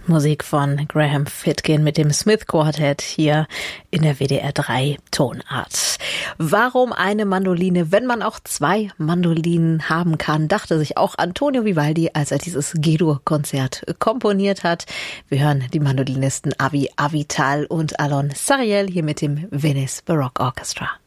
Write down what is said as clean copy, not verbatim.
Musik von Graham Fitkin mit dem Smith Quartet hier in der WDR 3 Tonart. Warum eine Mandoline, wenn man auch zwei Mandolinen haben kann, dachte sich auch Antonio Vivaldi, als er dieses G-Dur-Konzert komponiert hat. Wir hören die Mandolinisten Avi Avital und Alon Sariel hier mit dem Venice Baroque Orchestra.